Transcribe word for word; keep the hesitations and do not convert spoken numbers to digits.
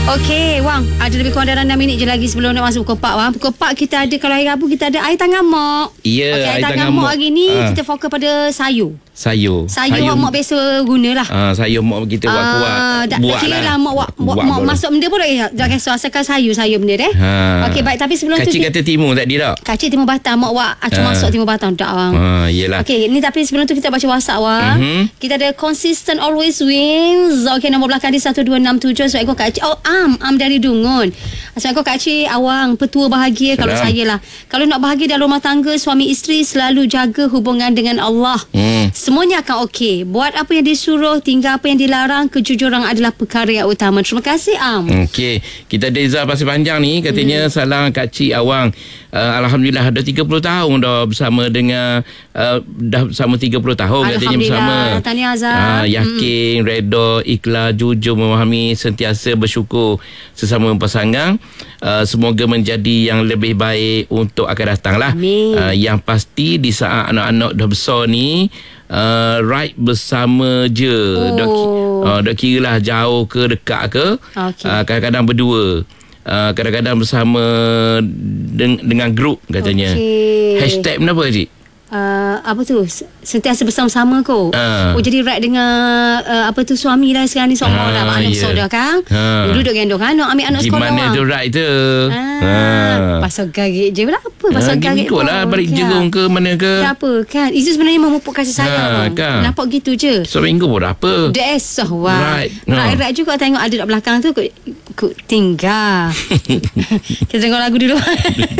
Okey, Wang, ada lebih kurang dalam enam minit je lagi sebelum nak masuk pukul empat, Wang. Pukul empat kita ada, kalau hari Rabu kita ada air tangan mok. Ya, okay, air, air tangan, tangan mok mok. hari ni Ha. kita fokus pada sayur. Sayur. Sayur, sayur mok biasa gunalah. Ah, sayur mok kita buat kuat. Ah, tak buat kira lah lah. mok, mok, mok, mok masuk benda pun dah dah kisah asalkan sayur-sayur benda deh. Ha. Okey, baik, tapi sebelum Kacik tu kata timur tadi tak? Kacik timur batang, mok wak acung Ha. masuk timur batang tak, Wang. Ha, yelah. Okey, ni tapi sebelum tu kita baca WhatsApp, Wang. Mhm. Kita ada consistent always wins. Okey, nombor belakang di satu dua enam tujuh. Assalamualaikum Kak Cik. Oh, Am, Am dari Dungun. Assalamualaikum Kak Cik, Awang, petua bahagia. Kalau Salam. saya lah, kalau nak bahagia dalam rumah tangga, suami isteri selalu jaga hubungan dengan Allah. Hmm. Semuanya akan okey. Buat apa yang disuruh, tinggal apa yang dilarang. Kejujuran adalah perkara yang utama. Terima kasih, Am. Okey, kita ada Izzah Pasir Panjang ni katanya, hmm. salam Kak Cik Awang. Uh, Alhamdulillah dah tiga puluh tahun dah bersama dengan uh, dah bersama tiga puluh tahun katanya bersama. Tahniah, Azhar. Uh, yakin, hmm. redha, ikhlas, jujur, memahami, sentiasa bersyukur sesama pasangan. Uh, semoga menjadi yang lebih baik untuk akan datang lah. Amin. Uh, yang pasti di saat anak-anak dah besar ni, uh, right bersama je. Oh. Dah, uh, dah kira lah jauh ke dekat ke. Okey. Uh, kadang-kadang berdua. Uh, kadang-kadang bersama deng- dengan grup katanya. Okey. Hashtag kenapa Cik? Uh, apa tu, sentiasa bersama-sama ko. Ah. Oh, jadi ride dengan uh, apa tu, suami lah sekarang ni, semua Ah, dah anak ya. besar dah kan. Ah. Dulu duduk gendong anak, ambil anak sekolah. Gimana Wang. tu right tu? Ah, Ah. pasal garik je lah. Apa pasal Ah, garik ikut lah, pun, balik kan? jerung ke mana ke. Tak apa kan. Itu sebenarnya memupuk kasih sayang. Ah, Wang. kan. Nampak gitu je. Seminggu pun dah apa. Desah, Wang. Right. Right, No. right juga tengok ada kat belakang tu. Kut, kut tinggal. Kita tengok lagu dulu.